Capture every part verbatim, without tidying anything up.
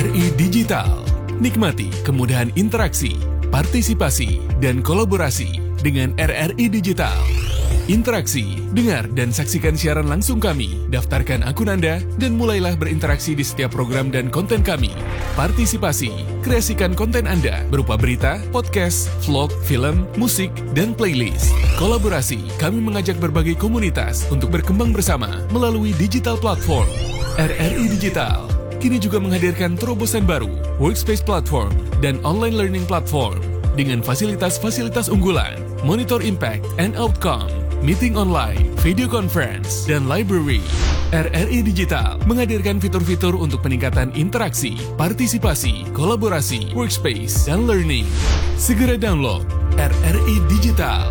R I Digital. Nikmati kemudahan interaksi, partisipasi, dan kolaborasi dengan R R I Digital. Interaksi, dengar dan saksikan siaran langsung kami, daftarkan akun Anda, dan mulailah berinteraksi di setiap program dan konten kami. Partisipasi, kreasikan konten Anda berupa berita, podcast, vlog, film, musik, dan playlist. Kolaborasi, kami mengajak berbagai komunitas untuk berkembang bersama melalui digital platform. R R I Digital kini juga menghadirkan terobosan baru, workspace platform, dan online learning platform dengan fasilitas-fasilitas unggulan, monitor impact and outcome, meeting online, video conference, dan library. R R I Digital menghadirkan fitur-fitur untuk peningkatan interaksi, partisipasi, kolaborasi, workspace, dan learning. Segera download R R I Digital.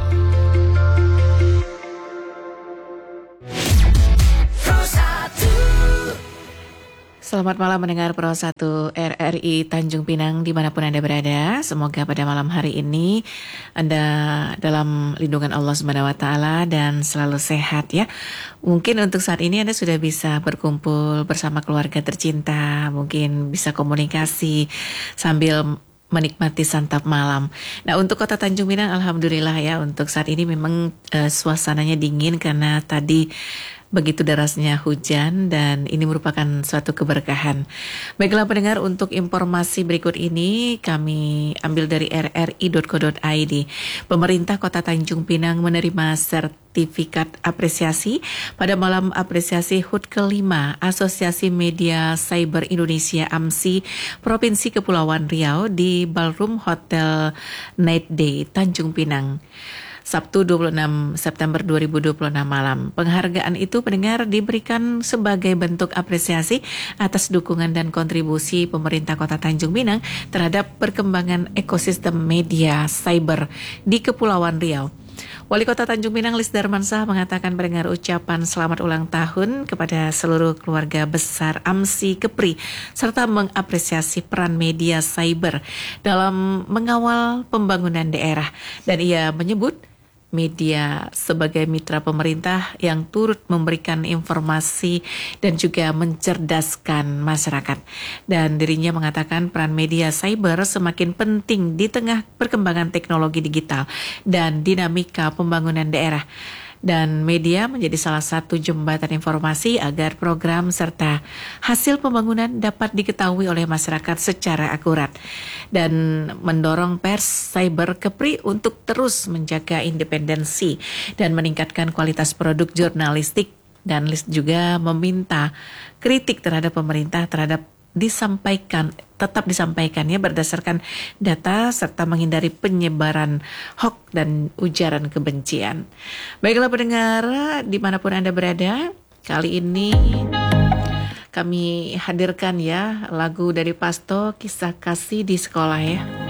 Selamat malam mendengar Pro satu R R I Tanjung Pinang dimanapun Anda berada. Semoga pada malam hari ini Anda dalam lindungan Allah Subhanahu Wa Taala dan selalu sehat ya. Mungkin untuk saat ini Anda sudah bisa berkumpul bersama keluarga tercinta, mungkin bisa komunikasi sambil menikmati santap malam. Nah, untuk Kota Tanjung Pinang alhamdulillah ya, untuk saat ini memang uh, suasananya dingin karena tadi begitu derasnya hujan dan ini merupakan suatu keberkahan. Baiklah pendengar, untuk informasi berikut ini kami ambil dari r r i dot co dot i d. Pemerintah Kota Tanjung Pinang menerima sertifikat apresiasi pada malam apresiasi H U T kelima Asosiasi Media Cyber Indonesia A M S I Provinsi Kepulauan Riau di Ballroom Hotel Night Day Tanjung Pinang, Sabtu dua puluh enam September dua ribu dua puluh enam malam. Penghargaan itu pendengar diberikan sebagai bentuk apresiasi atas dukungan dan kontribusi pemerintah Kota Tanjung Pinang terhadap perkembangan ekosistem media cyber di Kepulauan Riau. Wali Kota Tanjung Pinang Lis Darmansyah mengatakan pendengar ucapan selamat ulang tahun kepada seluruh keluarga besar A M S I Kepri serta mengapresiasi peran media cyber dalam mengawal pembangunan daerah, dan ia menyebut media sebagai mitra pemerintah yang turut memberikan informasi dan juga mencerdaskan masyarakat. Dan dirinya mengatakan peran media cyber semakin penting di tengah perkembangan teknologi digital dan dinamika pembangunan daerah. Dan media menjadi salah satu jembatan informasi agar program serta hasil pembangunan dapat diketahui oleh masyarakat secara akurat, dan mendorong pers cyber Kepri untuk terus menjaga independensi dan meningkatkan kualitas produk jurnalistik. Dan Lis juga meminta kritik terhadap pemerintah terhadap disampaikan tetap disampaikan ya berdasarkan data serta menghindari penyebaran hoax dan ujaran kebencian. Baiklah pendengar dimanapun Anda berada, kali ini kami hadirkan ya lagu dari Pasto, Kisah Kasih di Sekolah ya.